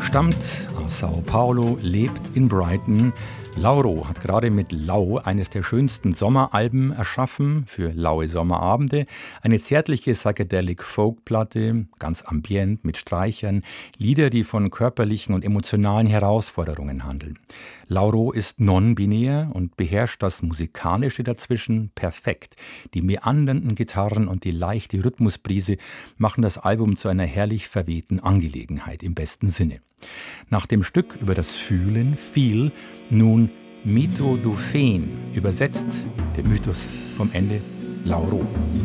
Stammt aus Sao Paulo, lebt in Brighton. Lauro hat gerade mit Lau eines der schönsten Sommeralben erschaffen für laue Sommerabende. Eine zärtliche Psychedelic-Folk-Platte, ganz ambient mit Streichern, Lieder, die von körperlichen und emotionalen Herausforderungen handeln. Lauro ist non-binär und beherrscht das Musikalische dazwischen perfekt. Die meandernden Gitarren und die leichte Rhythmusbrise machen das Album zu einer herrlich verwehten Angelegenheit im besten Sinne. Nach dem Stück über das Fühlen, Feel, nun Mito do Feen, übersetzt der Mythos vom Ende, Lauro.